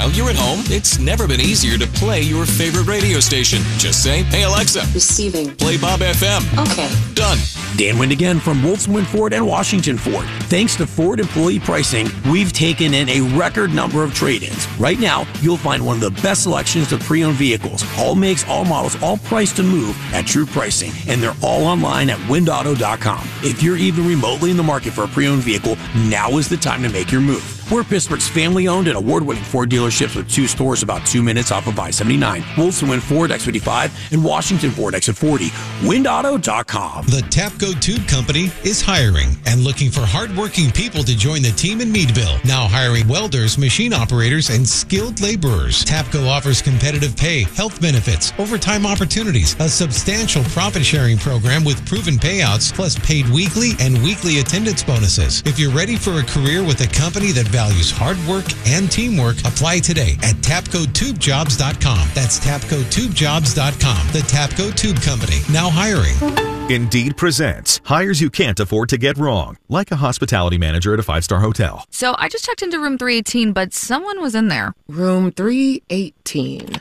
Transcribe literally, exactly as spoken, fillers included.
While you're at home, it's never been easier to play your favorite radio station. Just say, hey Alexa, receiving, play Bob F M. Okay. Done. Dan Wind again from Wolfson Ford and Washington Ford. Thanks to Ford employee pricing, we've taken in a record number of trade-ins. Right now, you'll find one of the best selections of pre-owned vehicles. All makes, all models, all priced to move at true pricing. And they're all online at wind auto dot com. If you're even remotely in the market for a pre-owned vehicle, now is the time to make your move. We're Pittsburgh's family-owned and award-winning Ford dealerships with two stores about two minutes off of I seventy-nine. Wolfson Wind Ford X fifty-five and Washington Ford Exit forty. wind auto dot com. The Tapco Tube Company is hiring and looking for hardworking people to join the team in Meadville. Now hiring welders, machine operators, and skilled laborers. Tapco offers competitive pay, health benefits, overtime opportunities, a substantial profit-sharing program with proven payouts, plus paid weekly and weekly attendance bonuses. If you're ready for a career with a company that values hard work and teamwork, apply today at tapco tube jobs dot com. That's tapco tube jobs dot com. The Tapco Tube Company, now hiring. Indeed presents hires you can't afford to get wrong, like a hospitality manager at a five-star hotel. So I just checked into room three eighteen, but someone was in there. Room three eighteen.